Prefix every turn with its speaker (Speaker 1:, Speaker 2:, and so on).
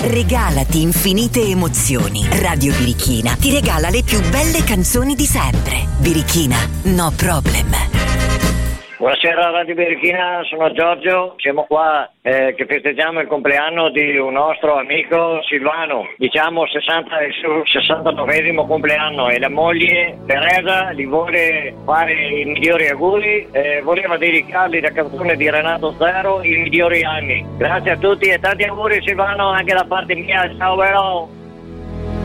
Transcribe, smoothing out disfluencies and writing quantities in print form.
Speaker 1: Regalati infinite emozioni. Radio Birichina ti regala le più belle canzoni di sempre. Birichina, no problem.
Speaker 2: Buonasera Radio Birichina, sono Giorgio, siamo qua che festeggiamo il compleanno di un nostro amico Silvano, diciamo il suo 69esimo compleanno, e la moglie Teresa gli vuole fare i migliori auguri, voleva dedicargli la canzone di Renato Zero, i migliori anni. Grazie a tutti e tanti auguri Silvano anche da parte mia, ciao bello!